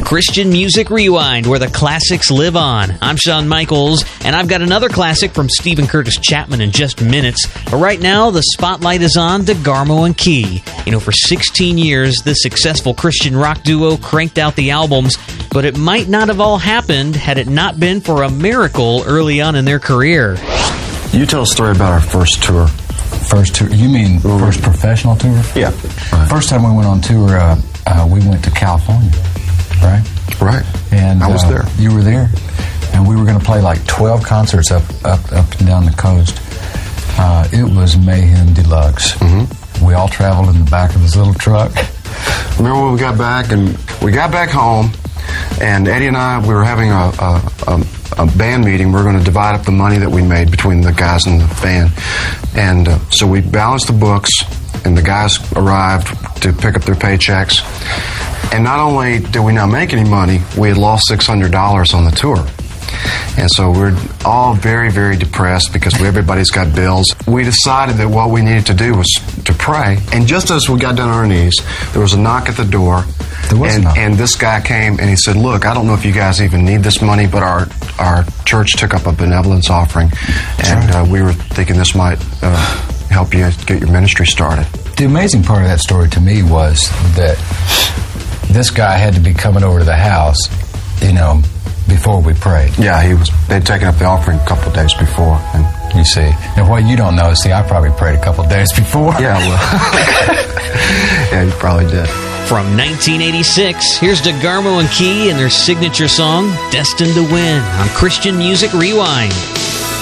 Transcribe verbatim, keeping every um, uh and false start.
Christian Music Rewind, where the classics live on. I'm Shawn Michaels, and I've got another classic from Stephen Curtis Chapman in just minutes. But right now, the spotlight is on DeGarmo and Key. You know, for sixteen years, this successful Christian rock duo cranked out the albums, but it might not have all happened had it not been for a miracle early on in their career. You tell a story about our first tour. First tour? You mean mm-hmm. first professional tour? Yeah. Right. First time we went on tour, uh, uh, we went to California, right? Right. And I was uh, there. You were there, and we were going to play like twelve concerts up, up, up and down the coast. Uh, it was mayhem deluxe. Mm-hmm. We all traveled in the back of this little truck. Remember when we got back, and we got back home, and Eddie and I, we were having a, a, a, a band meeting. We were going to divide up the money that we made between the guys in the band. And uh, so we balanced the books, and the guys arrived to pick up their paychecks. And not only did we not make any money, we had lost six hundred dollars on the tour. And so we're all very, very depressed because everybody's got bills. We decided that what we needed to do was to pray. And just as we got down on our knees, there was a knock at the door. There was and, a knock. And this guy came and he said, look, I don't know if you guys even need this money, but our, our church took up a benevolence offering. And uh, we were thinking this might uh, help you get your ministry started. The amazing part of that story to me was that this guy had to be coming over to the house, you know, before we prayed. Yeah, he was. They'd taken up the offering a couple of days before. And you see. Now, what you don't know is, see, I probably prayed a couple of days before. Yeah, well. Yeah, you probably did. From nineteen eighty-six, here's DeGarmo and Key and their signature song, Destined to Win, on Christian Music Rewind.